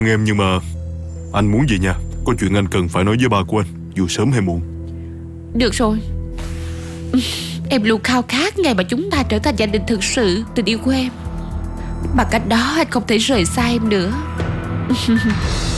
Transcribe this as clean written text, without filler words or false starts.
em, nhưng mà anh muốn về nhà. Có chuyện anh cần phải nói với ba của anh, dù sớm hay muộn. Được rồi. Em luôn khao khát ngày mà chúng ta trở thành gia đình thực sự. Tình yêu của em, bằng cách đó anh không thể rời xa em nữa.